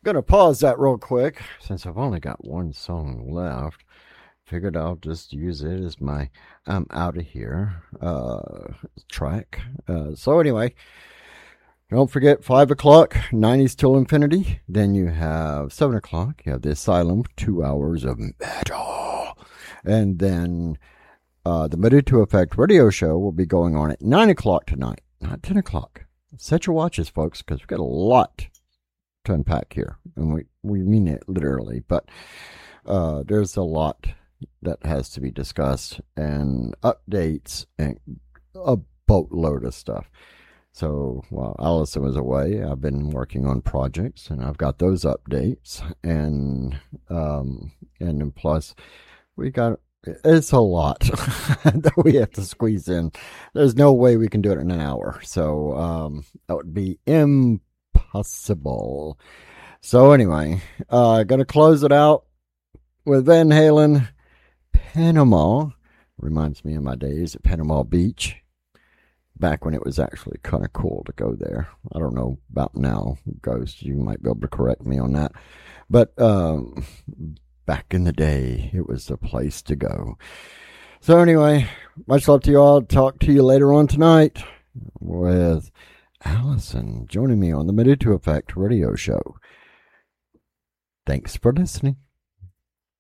Gonna pause that real quick since I've only got one song left. Figured I'll just use it as my I'm out of here track. So anyway, don't forget 5 o'clock, 90s till infinity. Then you have 7 o'clock, you have the Asylum, 2 hours of metal. And then the Meduto Effect radio show will be going on at 9 o'clock tonight, not 10 o'clock. Set your watches, folks, because we've got a lot to unpack here. And we mean it literally, but there's a lot that has to be discussed and updates and a boatload of stuff. So while Allison was away, I've been working on projects and I've got those updates and then plus we got it's a lot that we have to squeeze in. There's no way we can do it in an hour. So that would be impossible. So anyway, gonna close it out with Van Halen. Panama reminds me of my days at Panama Beach, back when it was actually kind of cool to go there. I don't know about now, Ghost. You might be able to correct me on that. But back in the day, it was the place to go. So anyway, much love to you all. Talk to you later on tonight with Allison joining me on the Meduto Effect radio show. Thanks for listening.